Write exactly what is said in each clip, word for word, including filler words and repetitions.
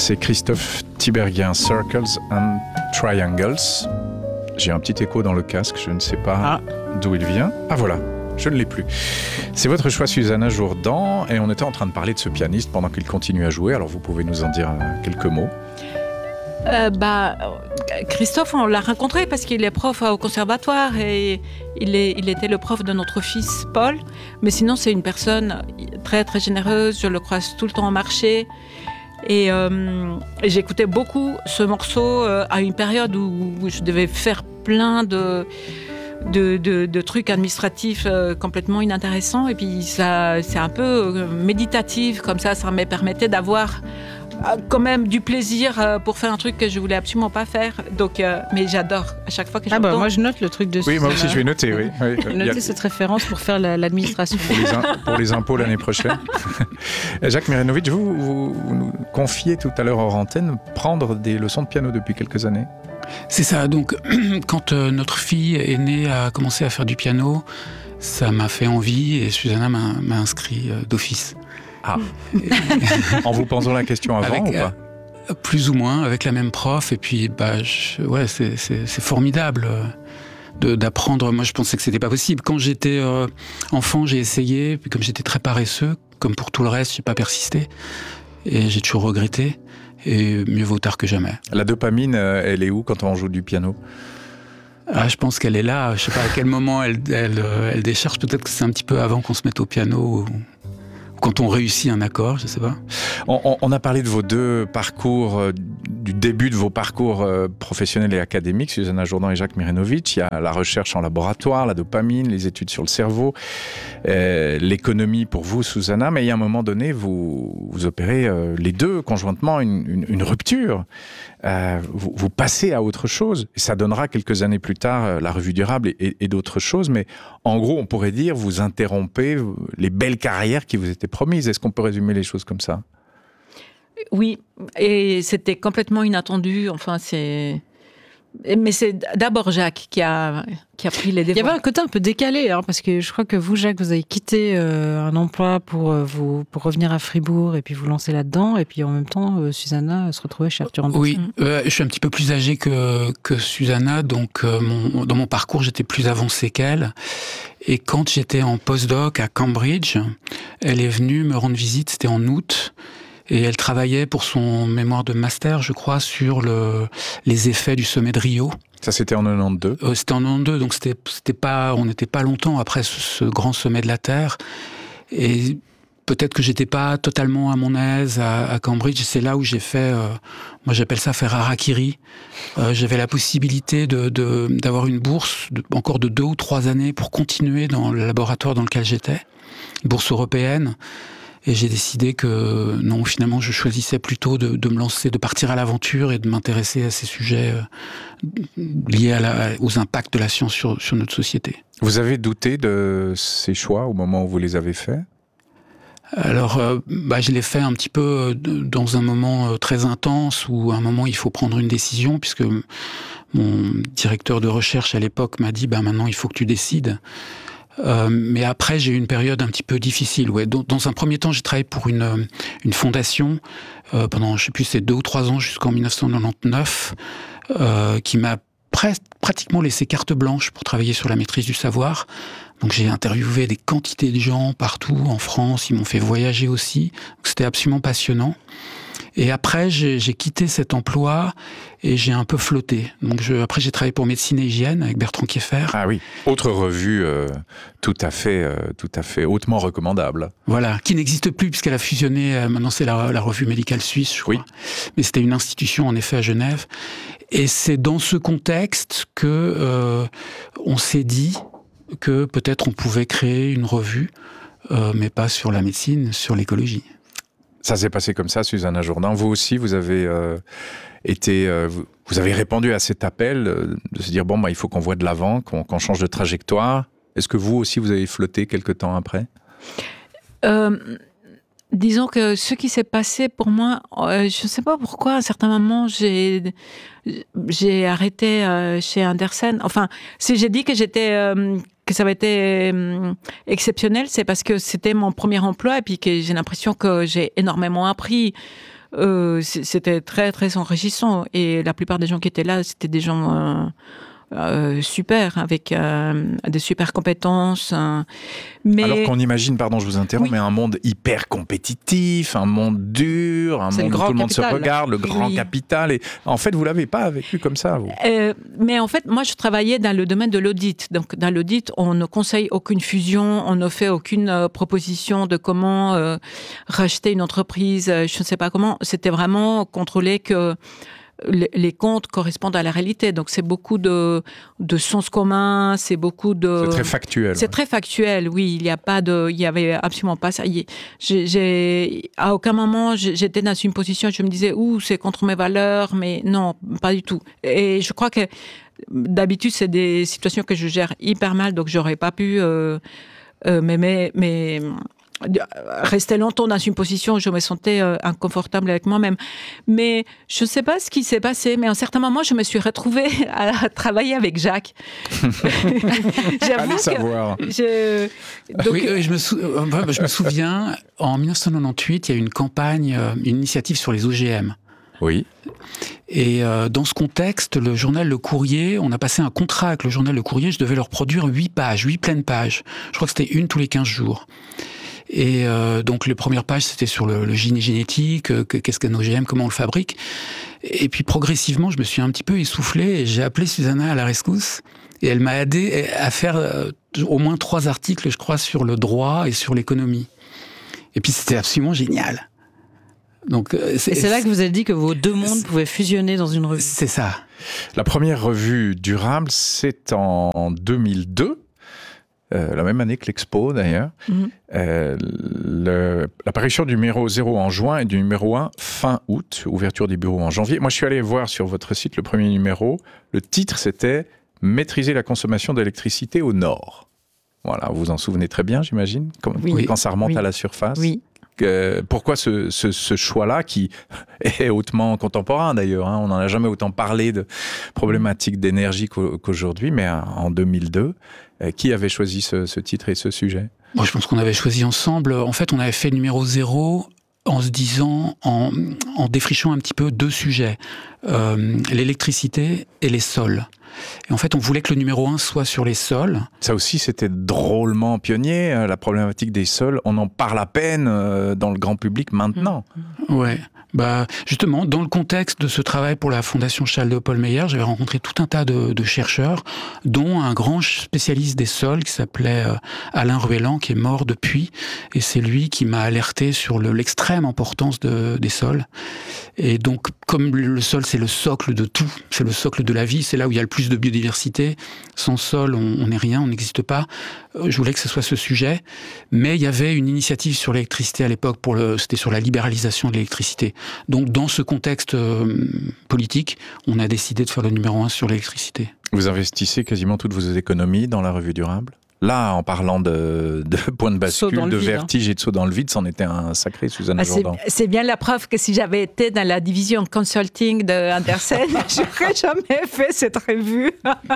C'est Christophe Tiberghien, Circles and Triangles. J'ai un petit écho dans le casque, je ne sais pas ah. d'où il vient. Ah voilà, je ne l'ai plus. C'est votre choix, Susanna Jourdan, et on était en train de parler de ce pianiste pendant qu'il continue à jouer, alors vous pouvez nous en dire quelques mots. Euh, bah, Christophe, on l'a rencontré parce qu'il est prof au conservatoire et il, est, il était le prof de notre fils Paul. Mais sinon, c'est une personne très très généreuse. Je le croise tout le temps au marché. Et, euh, et j'écoutais beaucoup ce morceau euh, à une période où, où je devais faire plein de, de, de, de trucs administratifs euh, complètement inintéressants. Et puis, ça, c'est un peu euh, méditatif, comme ça, ça me permettait d'avoir quand même du plaisir pour faire un truc que je voulais absolument pas faire. Donc, euh, mais j'adore à chaque fois que j'entends. Ah bah moi je note le truc de. Oui, moi aussi je vais noter. Oui. oui. Je vais noter a... cette référence pour faire la, l'administration. Pour les, in, pour les impôts l'année prochaine. Jacques Mirenovic, vous, vous, vous nous confiez tout à l'heure hors antenne prendre des leçons de piano depuis quelques années. C'est ça. Donc quand euh, notre fille est née, a commencé à faire du piano, ça m'a fait envie et Susanna m'a, m'a inscrit euh, d'office. Ah. En vous posant la question avant avec, ou pas euh, plus ou moins, avec la même prof. Et puis, bah, je, ouais, c'est, c'est, c'est formidable euh, de, d'apprendre. Moi, je pensais que c'était pas possible. Quand j'étais euh, enfant, j'ai essayé. Puis, comme j'étais très paresseux, comme pour tout le reste, j'ai pas persisté. Et j'ai toujours regretté. Et mieux vaut tard que jamais. La dopamine, euh, elle est où quand on joue du piano ? Ah, je pense qu'elle est là. Je sais pas à quel moment elle, elle, elle décharge. Peut-être que c'est un petit peu avant qu'on se mette au piano. Ou... quand on réussit un accord, je sais pas. On, on a parlé de vos deux parcours, euh, du début de vos parcours euh, professionnels et académiques, Susanna Jourdan et Jacques Mirenovic. Il y a la recherche en laboratoire, la dopamine, les études sur le cerveau, euh, l'économie pour vous, Susanna. Mais il y a un moment donné, vous, vous opérez euh, les deux conjointement une, une, une rupture. Euh, vous, vous passez à autre chose. Et ça donnera quelques années plus tard euh, la revue durable et, et, et d'autres choses. Mais en gros, on pourrait dire, vous interrompez les belles carrières qui vous étaient promises. Est-ce qu'on peut résumer les choses comme ça ? Oui, et c'était complètement inattendu. Enfin, c'est... Mais c'est d'abord Jacques qui a, qui a pris les devants. Il y avait un côté un peu décalé, hein, parce que je crois que vous, Jacques, vous avez quitté euh, un emploi pour, euh, vous, pour revenir à Fribourg et puis vous lancer là-dedans. Et puis en même temps, euh, Susanna se retrouvait chez Arthur Andersen. Oui, euh, je suis un petit peu plus âgé que, que Susanna, donc euh, mon, dans mon parcours, j'étais plus avancé qu'elle. Et quand j'étais en postdoc à Cambridge, elle est venue me rendre visite, c'était en août. Et elle travaillait pour son mémoire de master, je crois, sur le, les effets du sommet de Rio. Ça, c'était en quatre-vingt-douze euh, C'était en quatre-vingt-douze, donc c'était, c'était pas, on n'était pas longtemps après ce, ce grand sommet de la Terre. Et peut-être que j'étais pas totalement à mon aise à, à Cambridge. C'est là où j'ai fait, euh, moi j'appelle ça faire harakiri. Euh, j'avais la possibilité de, de, d'avoir une bourse de, encore de deux ou trois années pour continuer dans le laboratoire dans lequel j'étais, une bourse européenne. Et j'ai décidé que non, finalement, je choisissais plutôt de, de me lancer, de partir à l'aventure et de m'intéresser à ces sujets euh, liés à la, aux impacts de la science sur, sur notre société. Vous avez douté de ces choix au moment où vous les avez faits ? Alors, euh, bah, je l'ai fait un petit peu dans un moment très intense où à un moment il faut prendre une décision, puisque mon directeur de recherche à l'époque m'a dit bah, « maintenant il faut que tu décides ». Euh, mais après, j'ai eu une période un petit peu difficile. Ouais. Dans, dans un premier temps, j'ai travaillé pour une, une fondation euh, pendant, je sais plus, c'est deux ou trois ans jusqu'en dix-neuf cent quatre-vingt-dix-neuf, euh, qui m'a presque pratiquement laissé carte blanche pour travailler sur la maîtrise du savoir. Donc j'ai interviewé des quantités de gens partout en France. Ils m'ont fait voyager aussi. Donc, c'était absolument passionnant. Et après, j'ai, j'ai quitté cet emploi et j'ai un peu flotté. Donc je, après, j'ai travaillé pour Médecine et Hygiène avec Bertrand Kieffer. Ah oui, autre revue euh, tout à fait, euh, tout à fait hautement recommandable. Voilà, qui n'existe plus puisqu'elle a fusionné. Euh, maintenant, c'est la, la revue médicale suisse, je crois. Oui. Mais c'était une institution en effet à Genève. Et c'est dans ce contexte que euh, on s'est dit que peut-être on pouvait créer une revue, euh, mais pas sur la médecine, sur l'écologie. Ça s'est passé comme ça, Susanna Jourdan. Vous aussi, vous avez euh, été, euh, vous, vous avez répondu à cet appel euh, de se dire bon, bah, il faut qu'on voit de l'avant, qu'on, qu'on change de trajectoire. Est-ce que vous aussi, vous avez flotté quelque temps après ? euh, Disons que ce qui s'est passé pour moi, euh, je ne sais pas pourquoi, à un certain moment, j'ai j'ai arrêté euh, chez Andersen. Enfin, si j'ai dit que j'étais euh, que ça avait été euh, exceptionnel, c'est parce que c'était mon premier emploi et puis que j'ai l'impression que j'ai énormément appris. euh, c'était très très enrichissant. Et la plupart des gens qui étaient là, c'était des gens euh, euh, super, avec euh, des super compétences. Euh, mais... Alors qu'on imagine, pardon, je vous interromps, oui. mais un monde hyper compétitif, un monde dur, un C'est monde où tout le monde capital. se regarde, le grand oui. capital. Et en fait, vous l'avez pas vécu comme ça, vous. Euh, mais en fait, moi, je travaillais dans le domaine de l'audit. Donc, dans l'audit, on ne conseille aucune fusion, on ne fait aucune euh, proposition de comment euh, racheter une entreprise, euh, je ne sais pas comment. C'était vraiment contrôler que les comptes correspondent à la réalité. Donc, c'est beaucoup de, de sens commun, c'est beaucoup de... C'est très factuel. C'est ouais. très factuel, oui. Il n'y a pas de... Il n'y avait absolument pas ça. J'ai, j'ai, à aucun moment, j'étais dans une position, je me disais, ouh, c'est contre mes valeurs, mais non, pas du tout. Et je crois que d'habitude, c'est des situations que je gère hyper mal, donc j'aurais pas pu... Euh, euh, mais... mais, mais rester longtemps dans une position où je me sentais euh, inconfortable avec moi-même. Mais je ne sais pas ce qui s'est passé, mais à un certain moment, je me suis retrouvée à travailler avec Jacques. J'avoue que savoir. Je... Donc... Oui, euh, je, me sou... euh, je me souviens, en dix-neuf cent quatre-vingt-dix-huit, il y a eu une campagne, euh, une initiative sur les O G M. Oui. Et euh, dans ce contexte, le journal Le Courrier, on a passé un contrat avec le journal Le Courrier, je devais leur produire huit pages, huit pleines pages. Je crois que c'était une tous les quinze jours. Et euh, donc les premières pages, c'était sur le, le génie génétique, euh, qu'est-ce qu'un O G M, comment on le fabrique. Et puis progressivement, je me suis un petit peu essoufflé et j'ai appelé Susanna à la rescousse. Et elle m'a aidé à faire euh, au moins trois articles, je crois, sur le droit et sur l'économie. Et puis c'était absolument génial. Donc, c'est, et c'est là que vous avez dit que vos deux mondes pouvaient fusionner dans une revue. C'est ça. La première revue durable, c'est en deux mille deux. Euh, la même année que l'Expo d'ailleurs, mmh. euh, le, l'apparition du numéro zéro en juin et du numéro un fin août, ouverture des bureaux en janvier. Moi je suis allé voir sur votre site le premier numéro, le titre c'était « Maîtriser la consommation d'électricité au Nord ». Voilà, vous vous en souvenez très bien j'imagine, quand, oui. quand ça remonte oui. à la surface. Oui. Euh, pourquoi ce, ce, ce choix-là qui est hautement contemporain d'ailleurs, hein, on n'en a jamais autant parlé de problématiques d'énergie qu'aujourd'hui, mais en deux mille deux, euh, qui avait choisi ce, ce titre et ce sujet ? Moi, je pense qu'on avait choisi ensemble. En fait, on avait fait le numéro zéro en se disant, en, en défrichant un petit peu deux sujets, euh, l'électricité et les sols. Et en fait, on voulait que le numéro un soit sur les sols. Ça aussi, c'était drôlement pionnier, la problématique des sols. On en parle à peine dans le grand public maintenant. Ouais. Bah, justement, dans le contexte de ce travail pour la Fondation Charles-Léopold Meyer, j'avais rencontré tout un tas de, de chercheurs, dont un grand spécialiste des sols qui s'appelait Alain Ruellan, qui est mort depuis. Et c'est lui qui m'a alerté sur le, l'extrême importance de, des sols. Et donc, comme le sol, c'est le socle de tout, c'est le socle de la vie, c'est là où il y a le plus de biodiversité. Sans sol, on n'est rien, on n'existe pas. Je voulais que ce soit ce sujet. Mais il y avait une initiative sur l'électricité à l'époque, pour le, c'était sur la libéralisation de l'électricité. Donc, dans ce contexte euh, politique, on a décidé de faire le numéro un sur l'électricité. Vous investissez quasiment toutes vos économies dans la revue durable ? Là, en parlant de, de point de bascule, de vide, vertige hein. et de saut dans le vide, c'en était un sacré, Susanna ah, Jourdan. C'est, c'est bien la preuve que si j'avais été dans la division consulting de Andersen, je n'aurais jamais fait cette revue.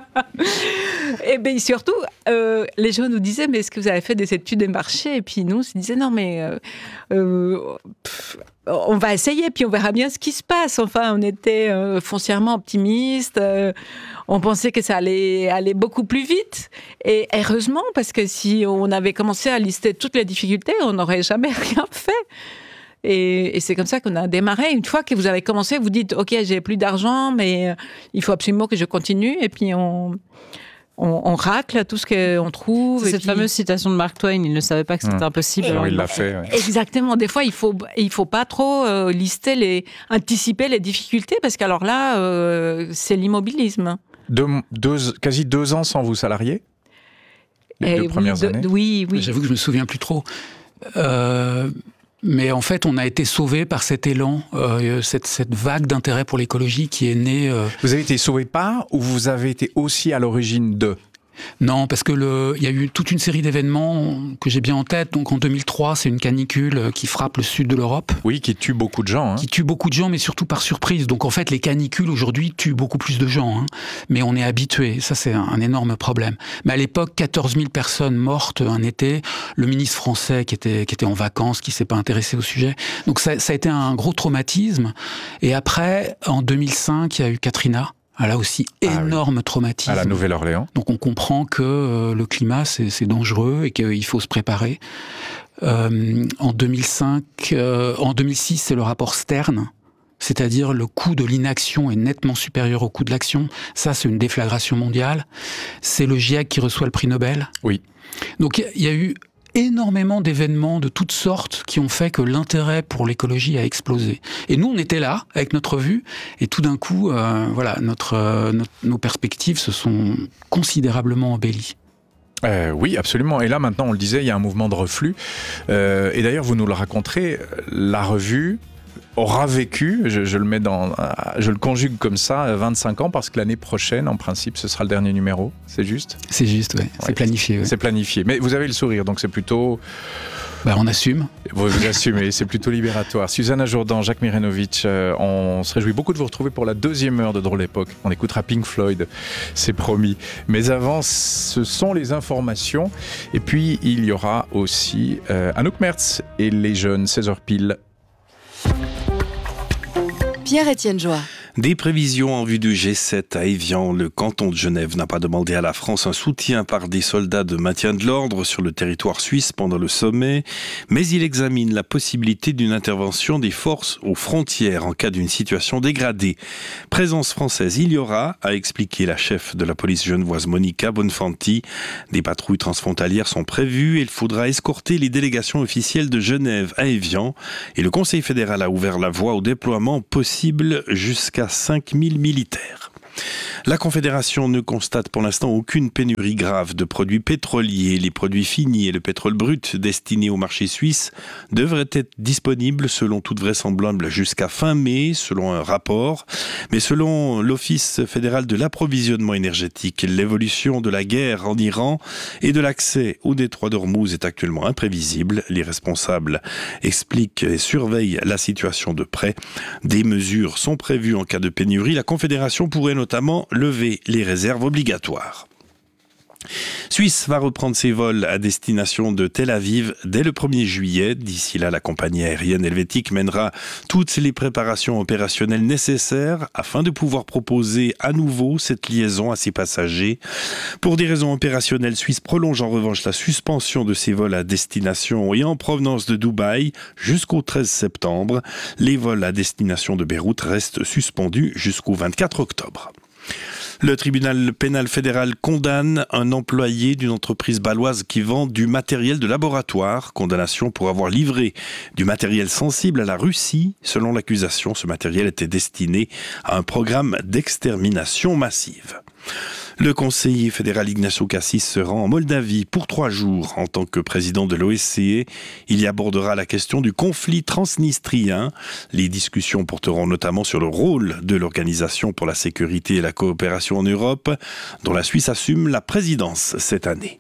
Et bien surtout, euh, les gens nous disaient, mais est-ce que vous avez fait des études de marché ? Et puis nous, on se disait, non, mais euh, euh, pff, on va essayer, puis on verra bien ce qui se passe. Enfin, on était euh, foncièrement optimistes. Euh, on pensait que ça allait aller beaucoup plus vite. Et heureusement, parce que si on avait commencé à lister toutes les difficultés, on n'aurait jamais rien fait. Et, et c'est comme ça qu'on a démarré. Une fois que vous avez commencé, vous dites, OK, j'ai plus d'argent, mais il faut absolument que je continue. Et puis on... On, on racle tout ce qu'on trouve. C'est et cette puis... fameuse citation de Mark Twain, il ne savait pas que c'était mmh. impossible. Alors il l'a fait. Ouais. Exactement. Des fois, il faut, il faut pas trop euh, lister les, anticiper les difficultés, parce qu'alors là, euh, c'est l'immobilisme. Deux, deux, quasi deux ans sans vous salarier, les et deux oui, premières de, années. Oui, oui. J'avoue que je me souviens plus trop. Euh... Mais en fait, on a été sauvés par cet élan, euh, cette, cette vague d'intérêt pour l'écologie qui est née... Euh... Vous avez été sauvés par, ou vous avez été aussi à l'origine de ? Non, parce que le, il y a eu toute une série d'événements que j'ai bien en tête. Donc en deux mille trois, c'est une canicule qui frappe le sud de l'Europe. Oui, qui tue beaucoup de gens. Hein. Qui tue beaucoup de gens, mais surtout par surprise. Donc en fait, les canicules aujourd'hui tuent beaucoup plus de gens. Hein. Mais on est habitué. Ça, c'est un, un énorme problème. Mais à l'époque, quatorze mille personnes mortes un été. Le ministre français qui était, qui était en vacances, qui s'est pas intéressé au sujet. Donc ça, ça a été un gros traumatisme. Et après, en deux mille cinq, il y a eu Katrina. Là aussi, énorme ah oui. traumatisme. À la Nouvelle-Orléans. Donc on comprend que euh, le climat, c'est, c'est dangereux et qu'il faut se préparer. Euh, en deux mille cinq, euh, en deux mille six, c'est le rapport Stern, c'est-à-dire le coût de l'inaction est nettement supérieur au coût de l'action. Ça, c'est une déflagration mondiale. C'est le GIEC qui reçoit le prix Nobel. Oui. Donc il y, y a eu énormément d'événements de toutes sortes qui ont fait que l'intérêt pour l'écologie a explosé. Et nous, on était là, avec notre vue, et tout d'un coup, euh, voilà, notre, euh, notre, nos perspectives se sont considérablement embellies. Euh, oui, absolument. Et là, maintenant, on le disait, il y a un mouvement de reflux. Euh, et d'ailleurs, vous nous le raconterez, la revue aura vécu, je, je le mets dans, je le conjugue comme ça, vingt-cinq ans, parce que l'année prochaine, en principe, ce sera le dernier numéro. C'est juste ? C'est juste, oui. Ouais. C'est planifié. Ouais. C'est planifié. Mais vous avez le sourire, donc c'est plutôt... Bah, on assume. Vous, vous assumez, c'est plutôt libératoire. Susanna Jourdan, Jacques Mirenovitch, euh, on se réjouit beaucoup de vous retrouver pour la deuxième heure de Drôle d'époque. On écoutera Pink Floyd, c'est promis. Mais avant, ce sont les informations. Et puis, il y aura aussi euh, Anouk Mertz et les jeunes, seize heures pile. Pierre-Étienne Joie. Des prévisions en vue du G sept à Évian. Le canton de Genève n'a pas demandé à la France un soutien par des soldats de maintien de l'ordre sur le territoire suisse pendant le sommet, mais il examine la possibilité d'une intervention des forces aux frontières en cas d'une situation dégradée. Présence française il y aura, a expliqué la chef de la police genevoise Monica Bonfanti. Des patrouilles transfrontalières sont prévues et il faudra escorter les délégations officielles de Genève à Évian. Et le Conseil fédéral a ouvert la voie au déploiement possible jusqu'à cinq mille militaires. La Confédération ne constate pour l'instant aucune pénurie grave de produits pétroliers. Les produits finis et le pétrole brut destinés au marché suisse devraient être disponibles selon toute vraisemblance jusqu'à fin mai, selon un rapport. Mais selon l'Office fédéral de l'approvisionnement énergétique, l'évolution de la guerre en Iran et de l'accès au détroit d'Ormuz est actuellement imprévisible. Les responsables expliquent et surveillent la situation de près. Des mesures sont prévues en cas de pénurie. La Confédération pourrait notamment lever les réserves obligatoires. Suisse va reprendre ses vols à destination de Tel Aviv dès le premier juillet. D'ici là, la compagnie aérienne helvétique mènera toutes les préparations opérationnelles nécessaires afin de pouvoir proposer à nouveau cette liaison à ses passagers. Pour des raisons opérationnelles, Suisse prolonge en revanche la suspension de ses vols à destination et en provenance de Dubaï jusqu'au treize septembre. Les vols à destination de Beyrouth restent suspendus jusqu'au vingt-quatre octobre. Le tribunal pénal fédéral condamne un employé d'une entreprise bâloise qui vend du matériel de laboratoire. Condamnation pour avoir livré du matériel sensible à la Russie. Selon l'accusation, ce matériel était destiné à un programme d'extermination massive. Le conseiller fédéral Ignacio Cassis se rend en Moldavie pour trois jours en tant que président de l'O S C E. Il y abordera la question du conflit transnistrien. Les discussions porteront notamment sur le rôle de l'Organisation pour la sécurité et la coopération en Europe, dont la Suisse assume la présidence cette année.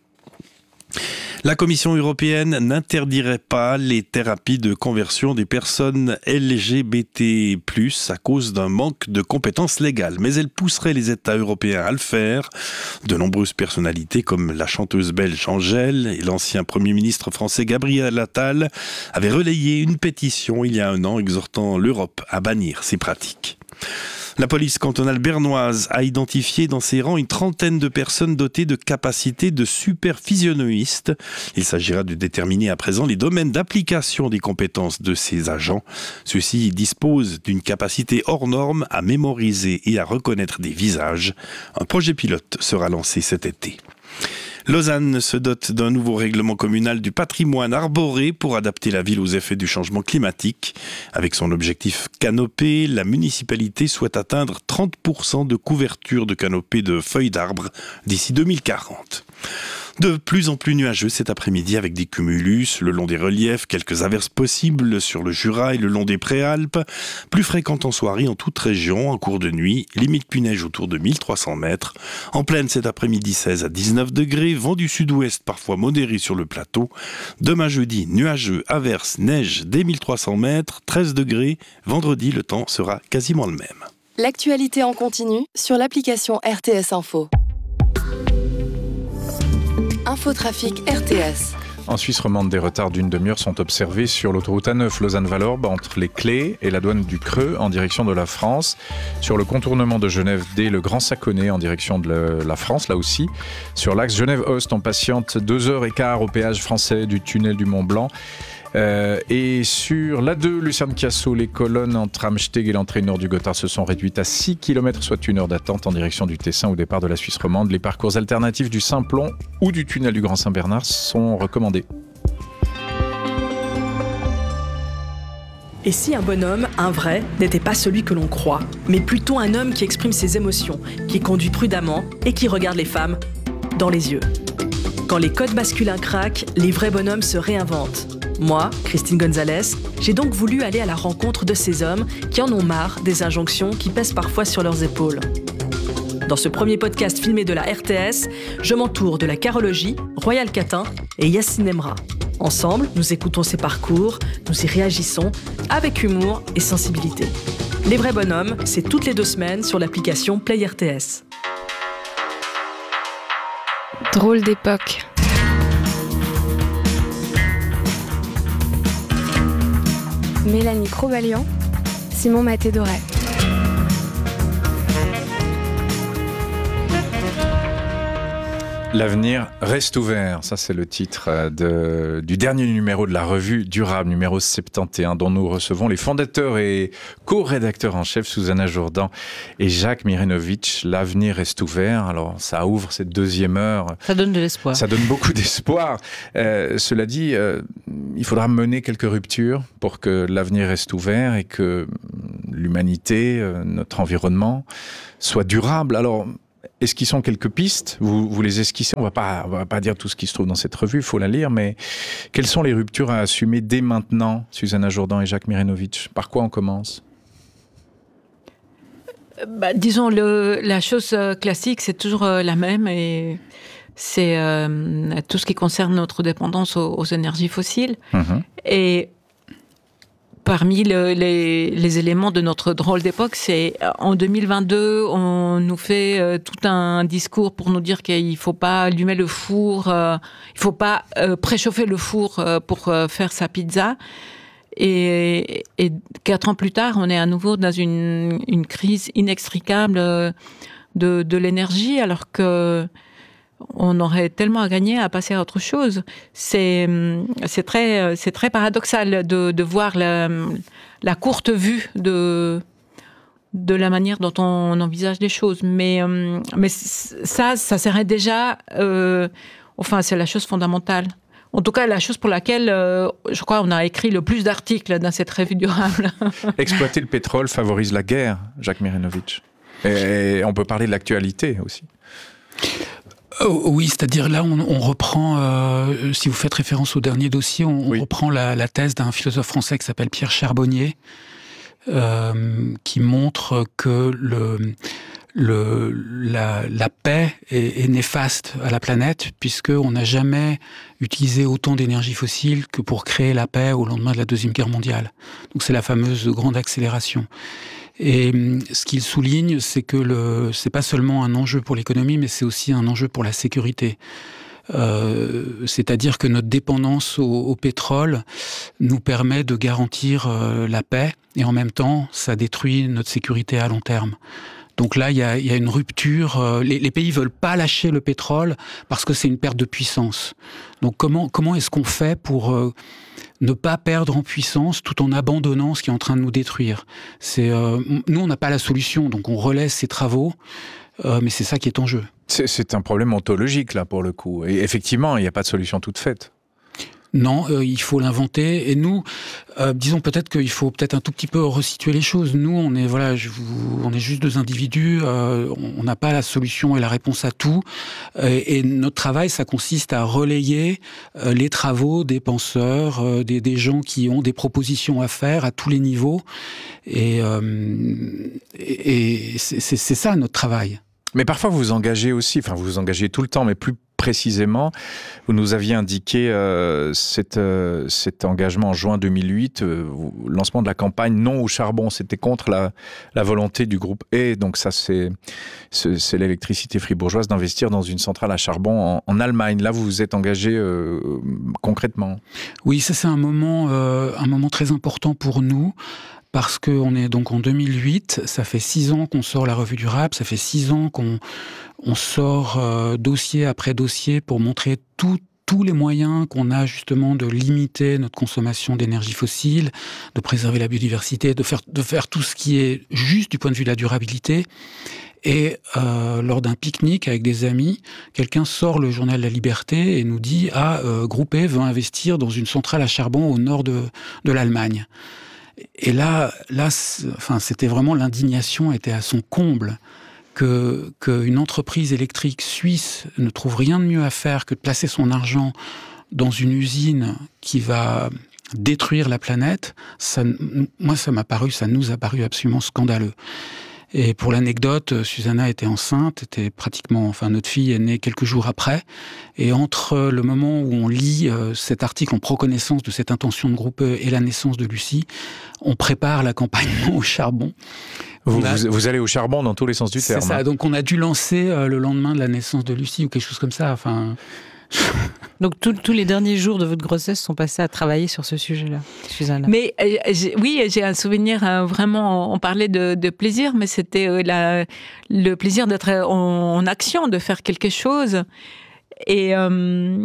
La Commission européenne n'interdirait pas les thérapies de conversion des personnes L G B T plus, à cause d'un manque de compétences légales, mais elle pousserait les États européens à le faire. De nombreuses personnalités comme la chanteuse belge Angèle et l'ancien Premier ministre français Gabriel Attal avaient relayé une pétition il y a un an exhortant l'Europe à bannir ces pratiques. La police cantonale bernoise a identifié dans ses rangs une trentaine de personnes dotées de capacités de supervisionnistes. Il s'agira de déterminer à présent les domaines d'application des compétences de ces agents. Ceux-ci disposent d'une capacité hors norme à mémoriser et à reconnaître des visages. Un projet pilote sera lancé cet été. Lausanne se dote d'un nouveau règlement communal du patrimoine arboré pour adapter la ville aux effets du changement climatique. Avec son objectif canopé, la municipalité souhaite atteindre trente pour cent de couverture de canopée de feuilles d'arbres d'ici deux mille quarante. De plus en plus nuageux cet après-midi avec des cumulus le long des reliefs, quelques averses possibles sur le Jura et le long des Préalpes. Plus fréquentes en soirée en toute région, en cours de nuit, limite pluie-neige autour de mille trois cents mètres. En pleine cet après-midi seize à dix-neuf degrés, vent du sud-ouest parfois modéré sur le plateau. Demain jeudi, nuageux, averses, neige dès mille trois cents mètres, treize degrés. Vendredi, le temps sera quasiment le même. L'actualité en continu sur l'application R T S Info. Infotrafic R T S. En Suisse romande, des retards d'une demi-heure sont observés sur l'autoroute A neuf Lausanne-Valorbe entre les Clés et la douane du Creux en direction de la France. Sur le contournement de Genève dès le Grand Saconnet en direction de la France, là aussi. Sur l'axe Genève-Ost, on patiente deux heures quinze au péage français du tunnel du Mont-Blanc. Euh, et sur l'A deux, Lucerne-Cassel, les colonnes entre Amsteg et l'entrée nord du Gothard se sont réduites à six kilomètres, soit une heure d'attente en direction du Tessin au départ de la Suisse romande. Les parcours alternatifs du Simplon ou du tunnel du Grand Saint-Bernard sont recommandés. Et si un bonhomme, un vrai, n'était pas celui que l'on croit, mais plutôt un homme qui exprime ses émotions, qui conduit prudemment et qui regarde les femmes dans les yeux. Quand les codes masculins craquent, les vrais bonhommes se réinventent. Moi, Christine Gonzalez, j'ai donc voulu aller à la rencontre de ces hommes qui en ont marre des injonctions qui pèsent parfois sur leurs épaules. Dans ce premier podcast filmé de la R T S, je m'entoure de la carologie, Royal Catin et Yacine Emra. Ensemble, nous écoutons ces parcours, nous y réagissons avec humour et sensibilité. Les vrais bonhommes, c'est toutes les deux semaines sur l'application Play R T S. Drôle d'époque. Mélanie Crobalian, Simon Maté-Doré. L'avenir reste ouvert, ça c'est le titre de, du dernier numéro de la revue Durable, numéro soixante et onze, dont nous recevons les fondateurs et co-rédacteurs en chef, Susanna Jourdan et Jacques Mirenovitch. L'avenir reste ouvert, alors ça ouvre cette deuxième heure. Ça donne de l'espoir. Ça donne beaucoup d'espoir. Euh, cela dit, euh, il faudra mener quelques ruptures pour que l'avenir reste ouvert et que l'humanité, euh, notre environnement, soit durable. Alors, esquissons quelques pistes, vous, vous les esquissez, on va pas, on va pas dire tout ce qui se trouve dans cette revue, il faut la lire, mais quelles sont les ruptures à assumer dès maintenant, Susanna Jourdan et Jacques Mirenovitch? Par quoi on commence? Bah, disons, le, la chose classique, c'est toujours euh, la même, et c'est euh, tout ce qui concerne notre dépendance aux, aux énergies fossiles. Mmh. Et parmi le, les, les éléments de notre drôle d'époque, c'est en deux mille vingt-deux, on nous fait euh, tout un discours pour nous dire qu'il ne faut pas allumer le four, euh, il ne faut pas euh, préchauffer le four euh, pour euh, faire sa pizza. Et, et quatre ans plus tard, on est à nouveau dans une, une crise inextricable de, de l'énergie, alors que on aurait tellement à gagner à passer à autre chose. C'est, c'est, très, c'est très paradoxal de, de voir la, la courte vue de, de la manière dont on envisage les choses. Mais, mais ça, ça serait déjà... Euh, enfin, c'est la chose fondamentale. En tout cas, la chose pour laquelle, euh, je crois, on a écrit le plus d'articles dans cette revue Durable. Exploiter le pétrole favorise la guerre, Jacques Mirenovitch. Et on peut parler de l'actualité aussi. Oh, oui, c'est-à-dire là, on, on reprend, euh, si vous faites référence au dernier dossier, on, oui. on reprend la, la thèse d'un philosophe français qui s'appelle Pierre Charbonnier, euh, qui montre que le, le, la, la paix est, est néfaste à la planète, puisqu'on n'a jamais utilisé autant d'énergie fossile que pour créer la paix au lendemain de la Deuxième Guerre mondiale. Donc c'est la fameuse grande accélération. Et ce qu'il souligne, c'est que le, c'est pas seulement un enjeu pour l'économie, mais c'est aussi un enjeu pour la sécurité. Euh, c'est-à-dire que notre dépendance au, au pétrole nous permet de garantir euh, la paix, et en même temps, ça détruit notre sécurité à long terme. Donc là, il y a, il y a une rupture. Les, les pays veulent pas lâcher le pétrole parce que c'est une perte de puissance. Donc comment, comment est-ce qu'on fait pour euh, ne pas perdre en puissance tout en abandonnant ce qui est en train de nous détruire? C'est, euh, nous, on n'a pas la solution, donc on relaie ces travaux, euh, mais c'est ça qui est en jeu. C'est, c'est un problème ontologique, là, pour le coup. Et effectivement, il n'y a pas de solution toute faite. Non, euh, il faut l'inventer. Et nous, euh, disons peut-être qu'il faut peut-être un tout petit peu resituer les choses. Nous, on est voilà, je vous, on est juste deux individus. Euh, on n'a pas la solution et la réponse à tout. Euh, et notre travail, ça consiste à relayer euh, les travaux des penseurs, euh, des, des gens qui ont des propositions à faire à tous les niveaux. Et, euh, et, et c'est, c'est, c'est ça notre travail. Mais parfois vous vous engagez aussi, enfin vous vous engagez tout le temps, mais plus précisément, vous nous aviez indiqué euh, cet, euh, cet engagement en juin deux mille huit, euh, lancement de la campagne non au charbon, c'était contre la, la volonté du groupe E, donc ça c'est, c'est, c'est l'électricité fribourgeoise d'investir dans une centrale à charbon en, en Allemagne. Là vous vous êtes engagé euh, concrètement. Oui, ça c'est un moment, euh, un moment très important pour nous. Parce qu'on est donc en deux mille huit, ça fait six ans qu'on sort la revue Durable, ça fait six ans qu'on on sort euh, dossier après dossier pour montrer tout, tous les moyens qu'on a justement de limiter notre consommation d'énergie fossile, de préserver la biodiversité, de faire, de faire tout ce qui est juste du point de vue de la durabilité. Et euh, lors d'un pique-nique avec des amis, quelqu'un sort le journal La Liberté et nous dit « Ah, euh, Groupe E veut investir dans une centrale à charbon au nord de, de l'Allemagne ». Et là, là, enfin, c'était vraiment l'indignation était à son comble que qu'une entreprise électrique suisse ne trouve rien de mieux à faire que de placer son argent dans une usine qui va détruire la planète. Ça, moi, ça m'a paru, ça nous a paru absolument scandaleux. Et pour l'anecdote, Susanna était enceinte, était pratiquement, enfin notre fille est née quelques jours après. Et entre le moment où on lit euh, cet article, on prend connaissance de cette intention de groupe E et la naissance de Lucie, on prépare l'accompagnement au charbon. Vous, a, vous, vous allez au charbon dans tous les sens du c'est terme. C'est ça, hein. donc on a dû lancer euh, le lendemain de la naissance de Lucie ou quelque chose comme ça, enfin... Donc tous les derniers jours de votre grossesse sont passés à travailler sur ce sujet-là, Susanna. Mais euh, j'ai, oui, j'ai un souvenir euh, vraiment. On parlait de, de plaisir, mais c'était euh, la, le plaisir d'être en, en action, de faire quelque chose. Et euh,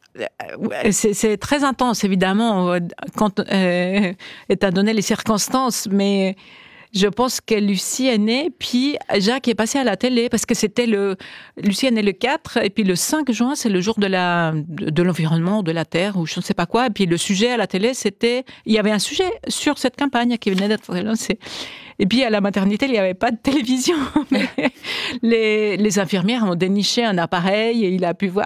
c'est, c'est très intense, évidemment, quand euh, étant donné les circonstances, mais. Je pense que Lucie est née, puis Jacques est passé à la télé, parce que c'était le... Lucie est née le quatre, et puis le cinq juin, c'est le jour de, la, de l'environnement, de la Terre, ou je ne sais pas quoi. Et puis le sujet à la télé, c'était... Il y avait un sujet sur cette campagne qui venait d'être lancée. Et puis à la maternité, il n'y avait pas de télévision. Mais les, les infirmières ont déniché un appareil, et il a pu voir